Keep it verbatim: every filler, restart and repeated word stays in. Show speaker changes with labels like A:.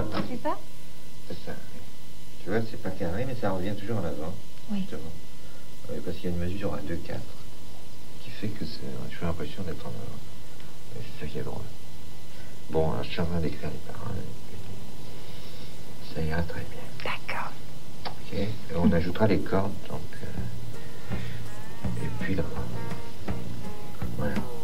A: C'est ça?
B: C'est ça, oui. Tu vois, c'est pas carré, mais ça revient toujours en avant.
A: Oui.
B: Justement. Oui, parce qu'il y a une mesure à deux quatre qui fait que c'est, on a toujours l'impression d'être en avant. Et c'est ça qui est drôle. Bon, alors je suis en train d'écrire les paroles. Ça ira très bien.
A: D'accord.
B: Ok. Et on ajoutera les cordes, donc. Euh, et puis là. Voilà.